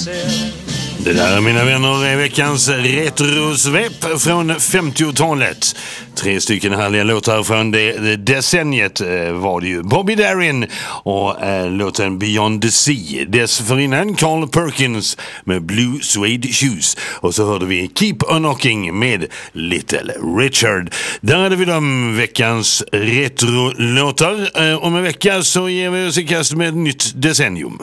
Det där, mina vänner, är veckans retrosvep från 50-talet. 3 stycken härliga låtar från det decenniet var det ju. Bobby Darin och låten Beyond the Sea. Dessförinnan Carl Perkins med Blue Suede Shoes. Och så hörde vi Keep on Knocking med Little Richard. Där hade vi de veckans retrolåtar. Om en vecka så ger vi oss i kast med ett nytt decennium.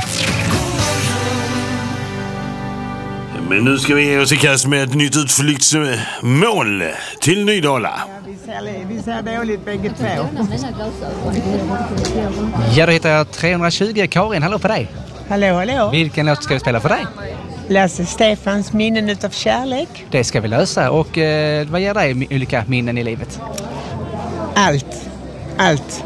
Men nu ska vi ge oss i kast med ett nytt utflyktsmål till Nydala. Ja, vi ser dåligt bägge två. Ja, då hittar jag 320. Karin, hallå på dig. Hallå. Vilken låt ska vi spela för dig? Lasse Stefans Minnen utav kärlek. Det ska vi lösa. Och vad ger dig olika minnen i livet? Allt.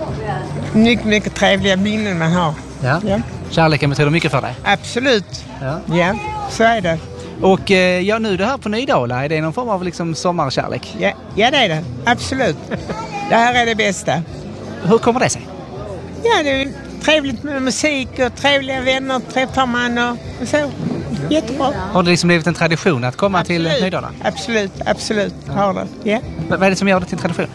Mycket trevliga minnen man har. Ja. Kärleken betyder mycket för dig? Absolut. Ja, så är det. Och nu det här på Nydala, är det någon form av liksom sommarkärlek? Ja, det är det. Absolut. Det här är det bästa. Hur kommer det sig? Ja, det är trevligt med musik och trevliga vänner träffar man och så. Jättebra. Har det liksom blivit en tradition att komma till Nydala? Absolut. Har det. Ja. Vad är det som gör det till en tradition?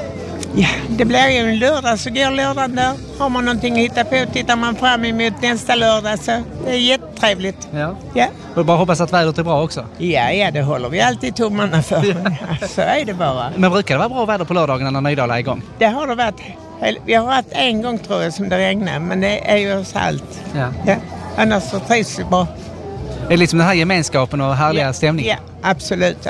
Ja, det blir ju en lördag, så går lördagen där. Har man någonting att hitta på, tittar man fram emot nästa lördag, så det är jättetrevligt. Ja. Och bara hoppas att vädret är bra också. Ja, det håller vi alltid tummarna för. Ja, så är det bara. Men brukar det vara bra väder på lördagen när Nydala är igång? Det har det varit. Vi har varit en gång, tror jag, som det regnar, men det är ju salt. Ja. Annars så trivs vi bra. Det är liksom den här gemenskapen och härliga stämningen. Ja, absolut.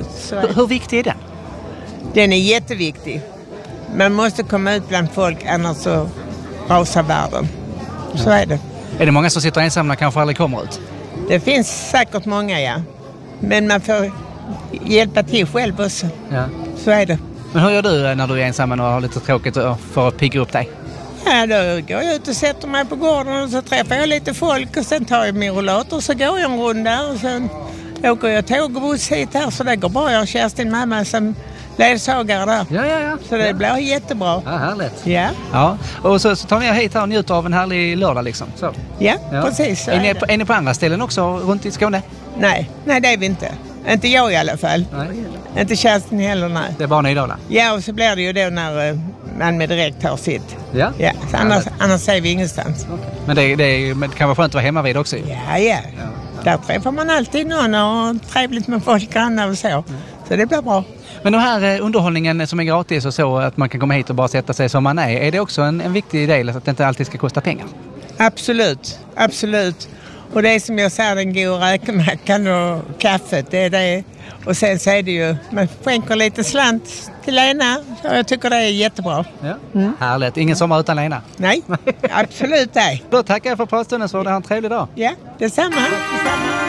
Hur viktig är den? Den är jätteviktig. Man måste komma ut bland folk, annars så rasar världen. Så är det. Är det många som sitter ensamma och kanske aldrig kommer ut? Det finns säkert många, ja. Men man får hjälpa till själv också. Ja. Så är det. Men hur gör du när du är ensam och har lite tråkigt för att pigga upp dig? Ja, då går jag ut och sätter mig på gården och så träffar jag lite folk och sen tar jag min rollator och så går jag en runda och sen åker jag tåg och buss hit här, så det går bra. Jag har Kerstin mamma som ledsagare där. Ja. Så det blir jättebra. Ja, härligt. Ja. Och så tar ni hit här och njuter av en härlig lördag liksom. Så. Ja, precis. Är ni på andra ställen också runt i Skåne? Nej, det är vi inte. Inte jag i alla fall. Nej. Inte Kerstin heller, nej. Det är bara Nydala? Ja, och så blir det ju då när man med direkt har sitt. Ja. Så annars är vi ingenstans. Okay. Men det kan vara skönt att vara hemma vid också. Ja. Där träffar man alltid någon och trevligt med folk grannar och så. Så det blir bra. Men den här underhållningen som är gratis och så, att man kan komma hit och bara sätta sig som man är det också en viktig del, att det inte alltid ska kosta pengar? Absolut. Och det är som jag säger, den goda räkmackan och kaffet, det är det. Och sen så är det ju, man skänker lite slant till Lena, så jag tycker det är jättebra. Ja. Härligt, ingen sommar utan Lena. Nej, absolut nej. Då tackar jag för pratstunden, så det har en trevlig dag. Ja, detsamma.